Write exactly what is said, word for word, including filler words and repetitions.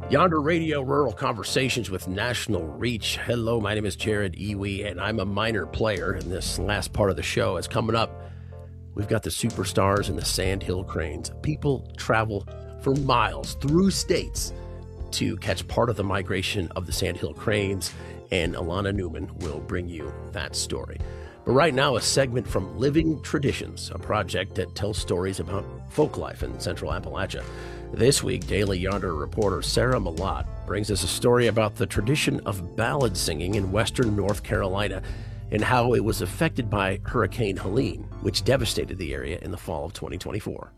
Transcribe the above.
Yonder Radio Rural Conversations with National Reach. Hello, my name is Jared Iwi, and I'm a minor player in this last part of the show. It's coming up. We've got the superstars and the Sandhill Cranes. People travel for miles through states to catch part of the migration of the Sandhill Cranes, and Alana Newman will bring you that story. But right now, a segment from Living Traditions, a project that tells stories about folk life in Central Appalachia. This week, Daily Yonder reporter Sarah Malott brings us a story about the tradition of ballad singing in western North Carolina and how it was affected by Hurricane Helene, which devastated the area in the fall of twenty twenty-four.